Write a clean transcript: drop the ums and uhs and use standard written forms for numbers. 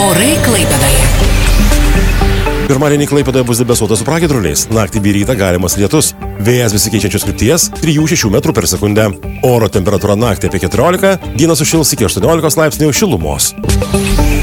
Orai Klaipėdoje. Pirmadienį Klaipėdoje bus debesuota su pragiedruliais. Naktį bei rytą galimas lietus. Vėjas besikeičiančios krypties 3-6 metrų per sekundę. Oro temperatūra naktį apie 14, dieną sušils iki 18 laipsnių šilumos.